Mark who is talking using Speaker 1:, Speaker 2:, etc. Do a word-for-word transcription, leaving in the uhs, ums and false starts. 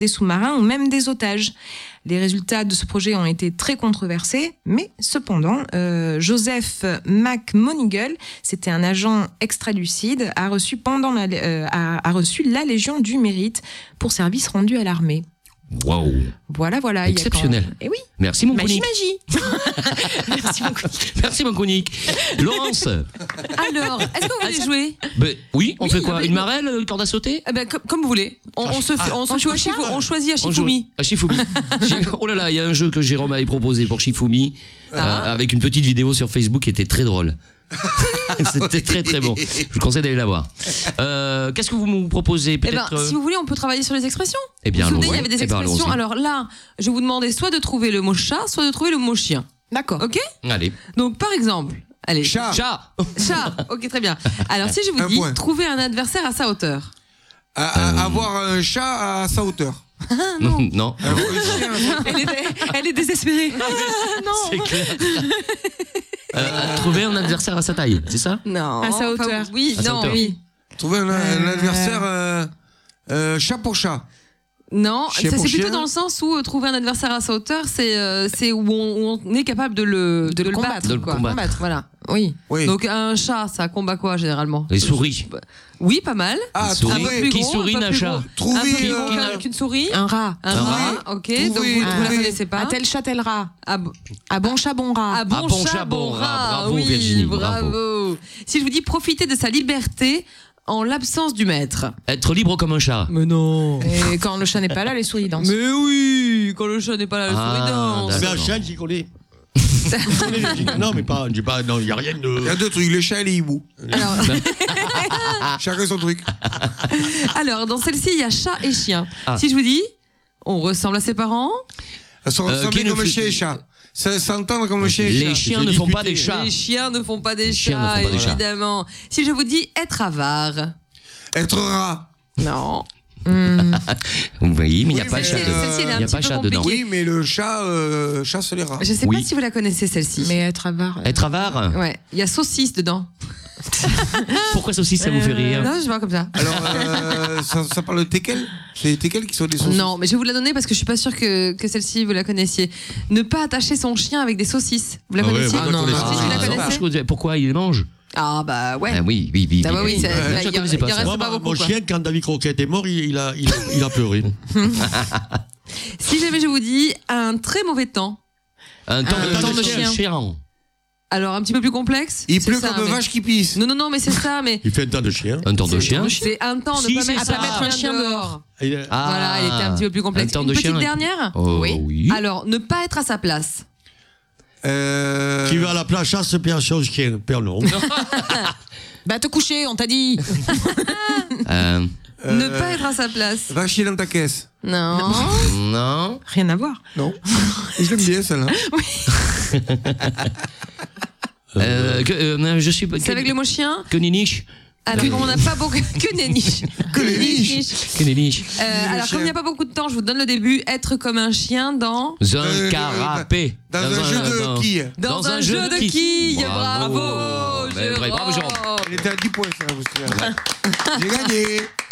Speaker 1: des sous-marins ou même des otages. Les résultats de ce projet ont été très controversés, mais cependant, euh, Joseph McMonigle, c'était un agent extra-lucide, a reçu, pendant la, euh, a, a reçu la Légion du Mérite pour service rendu à l'armée.
Speaker 2: Waouh.
Speaker 1: Voilà, voilà.
Speaker 2: Exceptionnel.
Speaker 1: Et oui.
Speaker 2: Merci mon
Speaker 1: Magie,
Speaker 2: conique.
Speaker 1: magie. Merci mon conique.
Speaker 2: Merci mon conique. Laurence.
Speaker 3: Alors, est-ce que vous voulez jouer?
Speaker 2: Ben, oui, on
Speaker 3: Oui,
Speaker 2: fait quoi?
Speaker 3: oui.
Speaker 2: Une marelle, une corde à sauter?
Speaker 3: Eh ben, comme, comme vous voulez. On, on se, fait- on, se
Speaker 1: on
Speaker 3: joue à
Speaker 1: choisit
Speaker 3: Shifumi.
Speaker 1: un
Speaker 3: On choisit à
Speaker 2: On joue
Speaker 3: Shifumi.
Speaker 2: à Shifumi. Oh là là, il y a un jeu que Jérôme avait proposé pour Shifumi,
Speaker 3: Ah.
Speaker 2: euh, avec une petite vidéo sur Facebook qui était très drôle. C'était très très bon. Je vous conseille d'aller la voir. Euh, Qu'est-ce que vous me proposez?
Speaker 3: Eh ben,
Speaker 2: Peut-être. euh,
Speaker 3: si vous voulez, on peut travailler sur les expressions.
Speaker 2: Eh bien,
Speaker 3: vous vous souvenez, il y
Speaker 2: allons-y.
Speaker 3: avait des
Speaker 2: Eh ben,
Speaker 3: expressions.
Speaker 2: allons-y.
Speaker 3: Alors là, je vais vous demander soit de trouver le mot chat, soit de trouver le mot chien.
Speaker 1: D'accord.
Speaker 3: Ok?
Speaker 2: Allez.
Speaker 3: Donc, par exemple, allez.
Speaker 4: Chat.
Speaker 2: Chat.
Speaker 3: Chat. Ok, très bien. Alors, si je vous
Speaker 4: Un
Speaker 3: dis,
Speaker 4: point.
Speaker 3: trouver un adversaire à sa hauteur.
Speaker 4: À- à- Avoir un chat à sa hauteur.
Speaker 2: Non. non.
Speaker 4: Un chien.
Speaker 3: Elle est, elle est désespérée. Ah, non.
Speaker 2: C'est clair. Euh, trouver un adversaire à sa taille, c'est ça?
Speaker 3: Non.
Speaker 1: À sa hauteur.
Speaker 3: oui,
Speaker 2: À sa
Speaker 3: non,
Speaker 2: hauteur.
Speaker 3: oui.
Speaker 4: Trouver un, un adversaire euh, euh, chat pour chat.
Speaker 3: Non,
Speaker 4: Chien
Speaker 3: ça,
Speaker 4: pour
Speaker 3: c'est plutôt
Speaker 4: chien.
Speaker 3: dans le sens où euh, trouver un adversaire à sa hauteur, c'est euh, c'est où, on, où on est capable de le, de le
Speaker 1: combattre.
Speaker 3: battre.
Speaker 2: De le
Speaker 3: quoi.
Speaker 2: combattre.
Speaker 3: Voilà.
Speaker 1: Oui.
Speaker 4: Oui.
Speaker 3: Donc un chat, ça combat quoi généralement?
Speaker 2: Les souris.
Speaker 3: Oui, pas mal.
Speaker 4: Ah,
Speaker 2: Souris.
Speaker 3: Un peu
Speaker 4: trouver.
Speaker 3: plus
Speaker 2: Qui
Speaker 3: gros,
Speaker 2: sourit
Speaker 3: un peu
Speaker 2: un
Speaker 3: plus
Speaker 2: chat.
Speaker 3: gros. Un
Speaker 4: Trouver,
Speaker 3: peu plus
Speaker 4: euh,
Speaker 3: gros qu'un- qu'une souris.
Speaker 1: Un rat.
Speaker 3: Un
Speaker 2: Un
Speaker 3: rat,
Speaker 2: rat.
Speaker 3: ok.
Speaker 4: Trouver,
Speaker 3: Donc vous, vous la
Speaker 4: trouver.
Speaker 3: connaissez pas.
Speaker 1: À tel chat, tel rat.
Speaker 3: Ah, bon-
Speaker 1: À bon chat, bon rat.
Speaker 3: ah, bon,
Speaker 2: Ah, bon
Speaker 3: chat,
Speaker 2: chat, bon
Speaker 3: bon
Speaker 2: rat.
Speaker 3: rat.
Speaker 2: Bravo,
Speaker 3: oui,
Speaker 2: Virginie,
Speaker 3: bravo. Si je vous dis profiter de sa liberté en l'absence du maître.
Speaker 2: Être libre comme un chat.
Speaker 3: Mais non.
Speaker 1: Et quand le chat n'est pas là, les souris dansent.
Speaker 3: Mais oui, quand le chat n'est pas là, le
Speaker 2: Ah,
Speaker 3: souris danse.
Speaker 2: d'accord.
Speaker 5: Mais un chat, j'y connais. Je connais le jingle. Non, mais pas, j'ai pas, non, il n'y a rien
Speaker 4: Il y
Speaker 5: de.
Speaker 4: a deux trucs, les chats et les hiboux.
Speaker 3: Alors,
Speaker 4: Chacun son truc.
Speaker 3: alors, dans celle-ci, il y a chat et chien.
Speaker 2: Ah.
Speaker 3: Si je vous dis, on ressemble à ses parents.
Speaker 4: Elles sont
Speaker 2: Euh,
Speaker 4: ressemblées
Speaker 2: qui ne
Speaker 4: comme
Speaker 2: fait-
Speaker 4: chien et chat. Ça s'entend comme chien et
Speaker 2: Les
Speaker 4: chat.
Speaker 2: chiens
Speaker 5: J'ai
Speaker 2: ne font pas
Speaker 5: discuté.
Speaker 2: des chats.
Speaker 3: Les chiens ne font pas des
Speaker 2: Les chiens ne
Speaker 3: chats,
Speaker 2: font pas des chats.
Speaker 3: évidemment. Si je vous dis être avare.
Speaker 4: Être rat.
Speaker 3: Non.
Speaker 2: Vous voyez, mais il n'y a
Speaker 4: Oui,
Speaker 2: pas
Speaker 4: mais
Speaker 2: de chat
Speaker 4: c'est-
Speaker 2: dedans.
Speaker 3: celle-ci, elle est un
Speaker 2: Il n'y a
Speaker 3: petit
Speaker 2: pas
Speaker 3: peu
Speaker 2: chat dedans.
Speaker 3: compliquée.
Speaker 4: Oui, mais le chat euh, chasse les rats.
Speaker 3: Je sais
Speaker 2: Oui.
Speaker 3: pas si vous la connaissez, celle-ci.
Speaker 1: Mais être avare. euh,
Speaker 2: Être avare.
Speaker 3: Ouais, il y a saucisse dedans.
Speaker 2: Pourquoi saucisse, ça vous fait rire?
Speaker 3: Non, je vois comme ça.
Speaker 4: Alors, euh, ça, ça parle de teckel. C'est les teckels qui sont des saucisses.
Speaker 3: Non, mais je vais vous la donner parce que je suis pas sûre que, que celle-ci vous la connaissiez. Ne pas attacher son chien avec des saucisses. Vous la
Speaker 5: Ah ouais,
Speaker 3: connaissiez?
Speaker 5: moi, je la connais.
Speaker 3: Si, vous la
Speaker 2: Ah,
Speaker 3: connaissez
Speaker 2: je- Pourquoi il les mange?
Speaker 3: Ah bah ouais.
Speaker 2: Ah oui, oui, oui.
Speaker 3: Ah bah oui, c'est-
Speaker 2: Euh,
Speaker 3: là,
Speaker 2: je
Speaker 3: il y a-
Speaker 2: connaissais pas
Speaker 3: il y
Speaker 2: ça.
Speaker 3: reste
Speaker 5: Moi,
Speaker 3: pas
Speaker 5: ma-
Speaker 3: beaucoup,
Speaker 5: mon
Speaker 3: quoi.
Speaker 5: chien, quand David Croquette est mort, il, il a, il, a, il a pleuré.
Speaker 3: Si jamais je vous dis un très mauvais temps,
Speaker 2: Un temps
Speaker 3: Un
Speaker 2: de,
Speaker 3: temps de
Speaker 2: chien.
Speaker 3: chien.
Speaker 2: Chiant.
Speaker 3: alors un petit peu plus complexe.
Speaker 4: Il
Speaker 3: c'est
Speaker 4: pleut
Speaker 3: ça,
Speaker 4: comme
Speaker 3: mais-
Speaker 4: une vache qui pisse.
Speaker 3: Non, non, non, mais c'est ça, mais.
Speaker 5: Il fait un tas de chiens.
Speaker 2: Un temps de chien.
Speaker 3: C'est un temps de
Speaker 2: Si,
Speaker 3: pas
Speaker 2: c'est
Speaker 3: mettre,
Speaker 2: ça.
Speaker 3: pas mettre un chien dehors.
Speaker 5: Il a-
Speaker 2: Ah,
Speaker 3: Voilà, il était un petit peu plus complexe.
Speaker 2: Un temps
Speaker 3: Une
Speaker 2: de
Speaker 3: petite
Speaker 2: chien.
Speaker 3: dernière.
Speaker 2: Oh,
Speaker 1: Oui.
Speaker 2: oui.
Speaker 3: Alors, ne pas être à sa place.
Speaker 4: Euh,
Speaker 5: Qui va à la plage chasse, perd son chien. Perd non.
Speaker 1: Bah, te coucher, on t'a dit.
Speaker 2: Euh,
Speaker 4: euh,
Speaker 3: Ne pas être à sa place.
Speaker 4: Va chier dans ta caisse.
Speaker 3: Non.
Speaker 2: non.
Speaker 1: Rien à voir.
Speaker 4: Non. Je l'aime bien, celle-là.
Speaker 2: Euh, que, euh, je suis.
Speaker 3: C'est avec le mot chien.
Speaker 2: Que niniche.
Speaker 3: Alors, comme on n'a pas beaucoup. Que nenniche.
Speaker 4: Que nenniche.
Speaker 2: Que niniche.
Speaker 3: Euh, alors, comme il n'y a pas beaucoup de temps, je vous donne le début. Être comme un chien dans.
Speaker 2: Un
Speaker 4: Euh,
Speaker 2: carapé.
Speaker 4: Dans un jeu de
Speaker 2: dans-
Speaker 4: quilles.
Speaker 3: Dans, un, jeu de quilles. Bravo.
Speaker 2: Ben, bravo, Jérôme.
Speaker 3: Jérôme.
Speaker 4: Il était à dix points, ça, vous savez. J'ai gagné.